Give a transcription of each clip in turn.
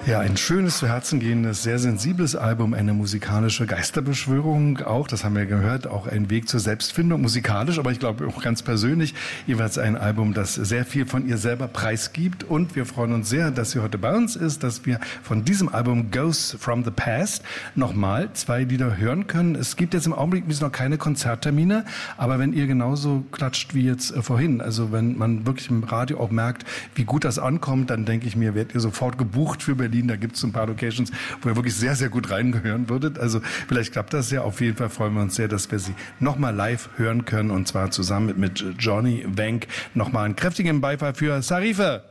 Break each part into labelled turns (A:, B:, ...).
A: Ja, ein schönes, zu Herzen gehendes, sehr sensibles Album, eine musikalische Geisterbeschwörung auch, das haben wir gehört, auch ein Weg zur Selbstfindung, musikalisch, aber ich glaube auch ganz persönlich, jeweils ein Album, das sehr viel von ihr selber preisgibt, und wir freuen uns sehr, dass sie heute bei uns ist, dass wir von diesem Album Ghosts from the Past nochmal 2 Lieder hören können. Es gibt jetzt im Augenblick noch keine Konzerttermine, aber wenn ihr genauso klatscht wie jetzt vorhin, also wenn man wirklich im Radio auch merkt, wie gut das ankommt, dann denke ich mir, werdet ihr sofort gebucht für Berlin. Da gibt es ein paar Locations, wo ihr wirklich sehr, sehr gut reingehören würdet. Also vielleicht klappt das ja. Auf jeden Fall freuen wir uns sehr, dass wir sie nochmal live hören können, und zwar zusammen mit Johnny Wenk. Nochmal einen kräftigen Beifall für Sarife.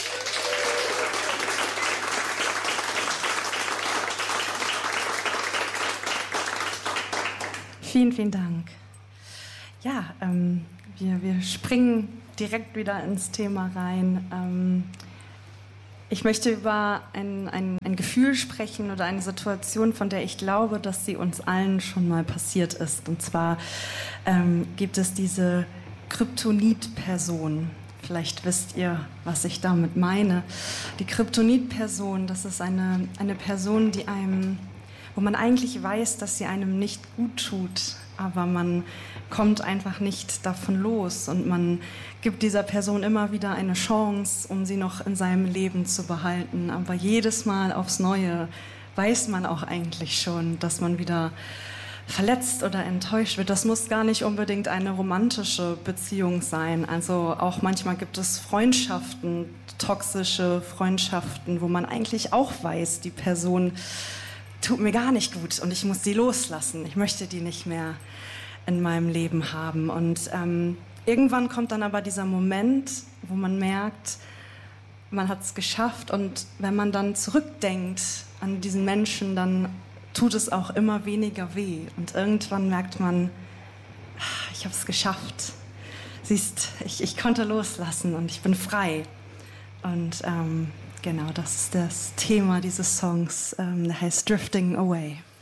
B: Vielen, vielen Dank. Ja, wir springen direkt wieder ins Thema rein. Ich möchte über ein Gefühl sprechen oder eine Situation, von der ich glaube, dass sie uns allen schon mal passiert ist. Und zwar gibt es diese Kryptonit-Person. Vielleicht wisst ihr, was ich damit meine. Die Kryptonit-Person, das ist eine Person, wo man eigentlich weiß, dass sie einem nicht gut tut, aber man kommt einfach nicht davon los, und man gibt dieser Person immer wieder eine Chance, um sie noch in seinem Leben zu behalten. Aber jedes Mal aufs Neue weiß man auch eigentlich schon, dass man wieder verletzt oder enttäuscht wird. Das muss gar nicht unbedingt eine romantische Beziehung sein. Also auch manchmal gibt es Freundschaften, toxische Freundschaften, wo man eigentlich auch weiß, die Person tut mir gar nicht gut und ich muss sie loslassen. Ich möchte die nicht mehr in meinem Leben haben. Und irgendwann kommt dann aber dieser Moment, wo man merkt, man hat es geschafft, und wenn man dann zurückdenkt an diesen Menschen, dann tut es auch immer weniger weh. Und irgendwann merkt man, ich habe es geschafft. Siehst, ich konnte loslassen und ich bin frei. Und genau, das ist das Thema dieses Songs, der heißt Drifting Away.